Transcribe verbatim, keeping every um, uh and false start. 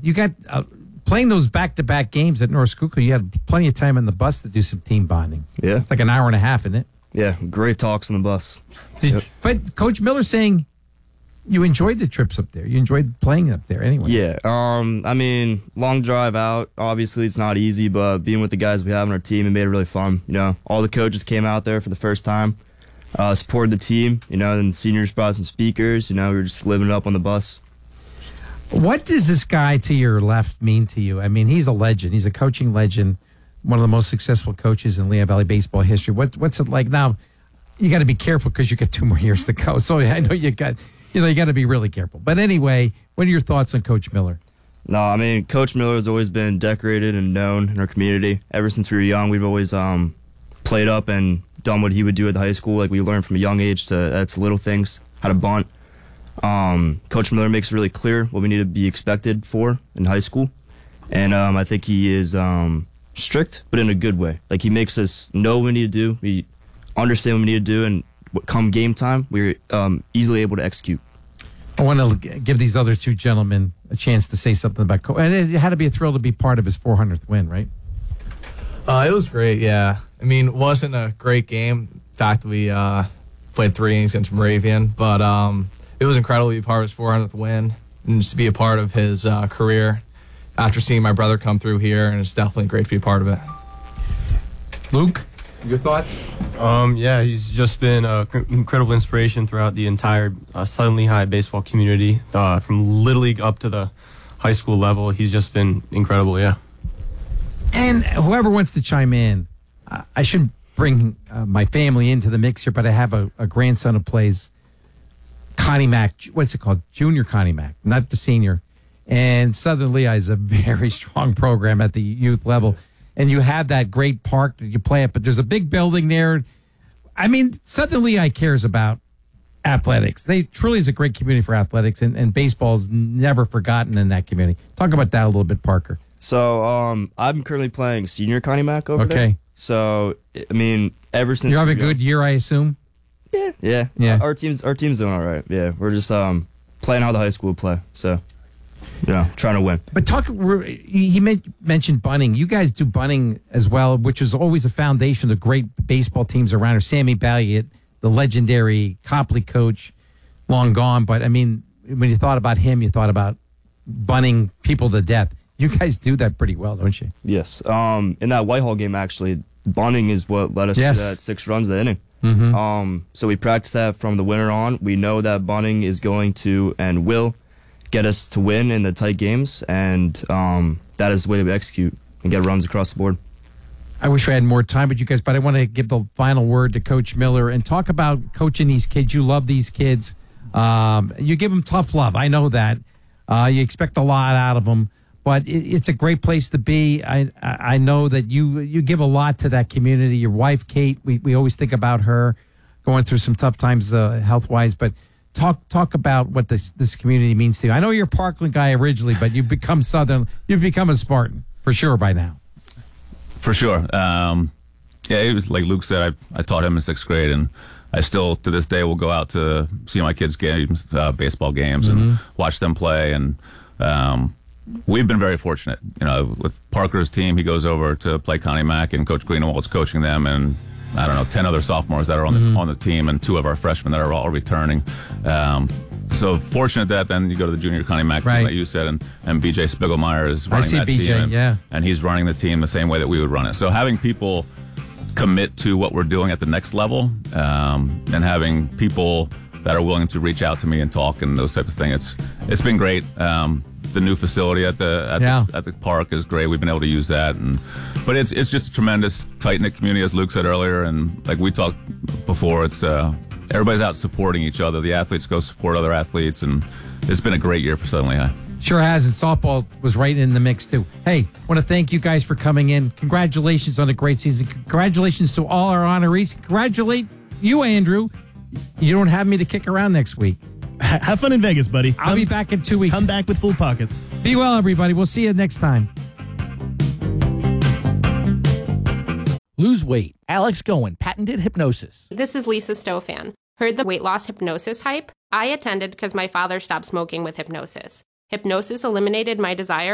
you got uh, playing those back-to-back games at North Schuylkill. You had plenty of time on the bus to do some team bonding. Yeah. It's like an hour and a half, isn't it? Yeah, great talks on the bus. Did, Yep. But Coach Miller's saying you enjoyed the trips up there. You enjoyed playing up there anyway. Yeah, um, I mean, long drive out. Obviously, it's not easy, but being with the guys we have on our team, it made it really fun. You know, all the coaches came out there for the first time, uh, supported the team. You know, and the seniors brought some speakers. You know, we were just living it up on the bus. What does this guy to your left mean to you? I mean, he's a legend. He's a coaching legend, one of the most successful coaches in Lehigh Valley baseball history. What, what's it like now? You got to be careful because you got two more years to go. So I know you got, you know, you got to be really careful. But anyway, what are your thoughts on Coach Miller? No, I mean, Coach Miller has always been decorated and known in our community. Ever since we were young, we've always um, played up and done what he would do at the high school. Like we learned from a young age to that's little things, how to bunt. Um, Coach Miller makes it really clear what we need to be expected for in high school. And um, I think he is um, strict, but in a good way. Like he makes us know what we need to do. We understand what we need to do, and come game time, we're um, easily able to execute. I want to give these other two gentlemen a chance to say something about Coach. And it had to be a thrill to be part of his four hundredth win, right? Uh, it was great, yeah. I mean, it wasn't a great game. In fact, we uh, played three innings against Moravian, but um, it was incredible to be part of his four hundredth win and just to be a part of his uh, career after seeing my brother come through here, and it's definitely great to be a part of it. Luke, your thoughts? Um, yeah, he's just been an incredible inspiration throughout the entire uh, Southern Lehigh baseball community, uh, from Little League up to the high school level. He's just been incredible, yeah. And whoever wants to chime in, uh, I shouldn't bring uh, my family into the mix here, but I have a, a grandson who plays Connie Mack. What's it called? Junior Connie Mack, not the senior. And Southern Lehigh is a very strong program at the youth level. And you have that great park that you play at, but there's a big building there. I mean, Southern Lehigh cares about athletics. They truly is a great community for athletics, and, and baseball is never forgotten in that community. Talk about that a little bit, Parker. So um, I'm currently playing senior Connie Mack over Okay. there. So, I mean, ever since... You have a we- good year, I assume? Yeah. Yeah. Yeah. Our team's, our team's doing all right. Yeah, we're just um, playing how the high school would play. So, you know, trying to win. But talk, he mentioned bunting. You guys do bunting as well, which is always a foundation of great baseball teams around here. Sammy Balliet, the legendary Copley coach, long gone. But, I mean, when you thought about him, you thought about bunting people to death. You guys do that pretty well, don't you? Yes. Um, in that Whitehall game, actually, bunting is what led us Yes. to that six runs that inning. Mm-hmm. Um, so we practice that from the winter on. We know that bunting is going to and will get us to win in the tight games, and um, that is the way that we execute and get runs across the board. I wish I had more time with you guys, but I want to give the final word to Coach Miller and talk about coaching these kids. You love these kids. Um, you give them tough love. I know that. Uh, you expect a lot out of them, but it, it's a great place to be. I I know that you you give a lot to that community. Your wife, Kate, we, we always think about her going through some tough times uh, health-wise, but talk talk about what this this community means to you. I know you're a Parkland guy originally, but you've become Southern. You've become a Spartan for sure by now. For sure. Um, yeah, it was like Luke said, I, I taught him in sixth grade, and I still, to this day, will go out to see my kids' games, uh, baseball games, Mm-hmm. and watch them play. And um, we've been very fortunate. You know, with Parker's team, he goes over to play Connie Mack, and Coach Greenwald's coaching them, and I don't know, ten other sophomores that are on the Mm-hmm. on the team, and two of our freshmen that are all returning. Um, so fortunate that then you go to the junior Connie Mack Right. team that you said, and, and B J Spiegelmeyer is running see that B J, team. And, yeah. and he's running the team the same way that we would run it. So having people commit to what we're doing at the next level, um, and having people that are willing to reach out to me and talk and those types of things, it's it's been great. Um, the new facility at the at, Yeah. the at the park is great. We've been able to use that, and but it's it's just a tremendous tight knit community, as Luke said earlier, and like we talked before, it's uh, everybody's out supporting each other. The athletes go support other athletes, and it's been a great year for Southern Lehigh. Sure has, and softball was right in the mix, too. Hey, want to thank you guys for coming in. Congratulations on a great season. Congratulations to all our honorees. Congratulate you, Andrew. You don't have me to kick around next week. Have fun in Vegas, buddy. I'll Come- be back in two weeks. Come back with full pockets. Be well, everybody. We'll see you next time. Lose weight. Alex Goen, patented hypnosis. This is Lisa Stofan. Heard the weight loss hypnosis hype? I attended because my father stopped smoking with hypnosis. Hypnosis eliminated my desire